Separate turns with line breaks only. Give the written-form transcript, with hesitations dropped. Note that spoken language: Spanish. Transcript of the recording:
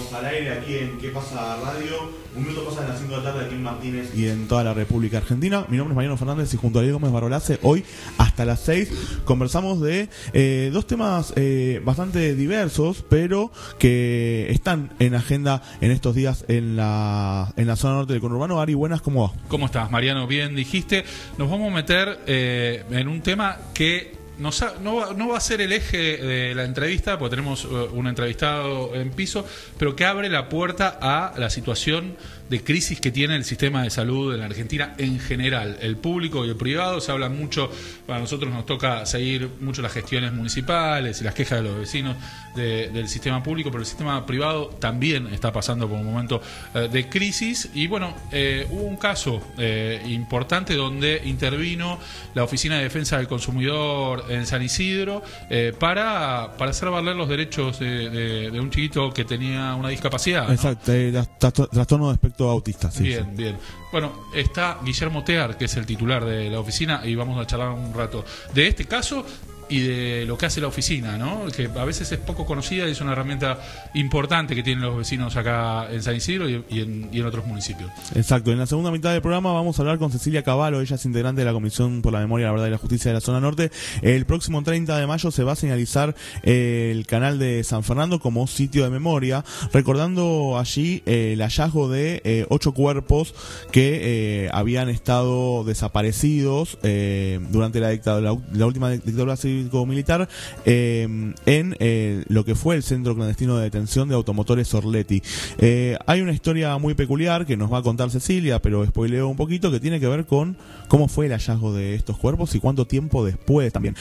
Estamos al aire aquí en ¿Qué pasa Radio? Un minuto pasa de las 5 de la tarde aquí en Martínez y en toda la República Argentina. Mi nombre es Mariano Fernández y junto a Diego Gómez Barolace, hoy hasta las 6 conversamos de dos temas bastante diversos, pero que están en agenda en estos días en la zona norte del conurbano. Ari, buenas, ¿cómo va?
¿Cómo estás, Mariano? Bien dijiste. Nos vamos a meter en un tema que no va a ser el eje de la entrevista, porque tenemos un entrevistado en piso, pero que abre la puerta a la situación de crisis que tiene el sistema de salud en la Argentina en general, el público y el privado. Se habla mucho, a nosotros nos toca seguir mucho las gestiones municipales y las quejas de los vecinos del sistema público, pero el sistema privado también está pasando por un momento de crisis. Y bueno, hubo un caso importante donde intervino la Oficina de Defensa del Consumidor en San Isidro para hacer valer los derechos de un chiquito que tenía una discapacidad, ¿no?
Exacto, trastorno de espectro autista. Sí,
bien,
sí.
bien. Bueno, está Guillermo Tear, que es el titular de la oficina, y vamos a charlar un rato de este caso y de lo que hace la oficina, ¿no? Que a veces es poco conocida y es una herramienta importante que tienen los vecinos acá en San Isidro y en otros municipios.
Exacto. En la segunda mitad del programa vamos a hablar con Cecilia Cavallo. Ella es integrante de la Comisión por la Memoria, la Verdad y la Justicia de la Zona Norte. El próximo 30 de mayo se va a señalizar el canal de San Fernando como sitio de memoria, recordando allí el hallazgo de 8 cuerpos que habían estado desaparecidos durante la última dictadura cívico-militar en lo que fue el centro clandestino de detención de automotores Orletti. Hay una historia muy peculiar que nos va a contar Cecilia, pero spoileo un poquito, que tiene que ver con cómo fue el hallazgo de estos cuerpos y cuánto tiempo después también.